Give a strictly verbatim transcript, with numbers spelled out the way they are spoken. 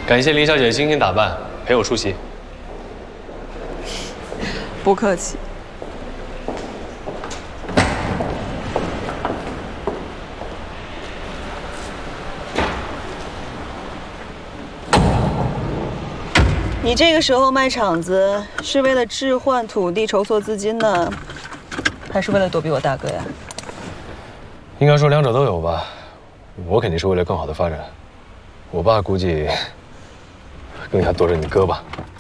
感谢林小姐精心打扮，陪我出席。 不客气。你这个时候卖场子，是为了置换土地筹措资金呢，还是为了躲避我大哥呀？ 应该说两者都有吧。我肯定是为了更好的发展，我爸估计更想躲着你哥吧。